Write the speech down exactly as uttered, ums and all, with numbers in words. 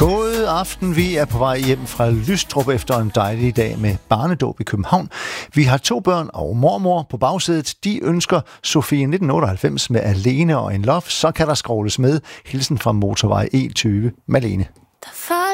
God aften. Vi er på vej hjem fra Lystrup efter en dejlig dag med barnedåb i København. Vi har to børn og mormor på bagsædet. De ønsker Sofie nitten otteoghalvfems med Alene og en Love. Så kan der scrolles med. Hilsen fra motorvej E tyve. Malene. Der